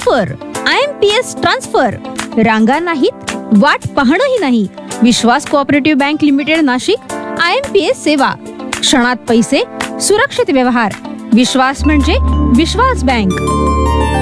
Transfer. IMPS transfer. रांगा नाहीत, वाट पाहणंही नाही. विश्वास cooperative bank limited Nashik. IMPS सेवा. क्षणात पैसे, सुरक्षित व्यवहार. विश्वास म्हणजे विश्वास बँक.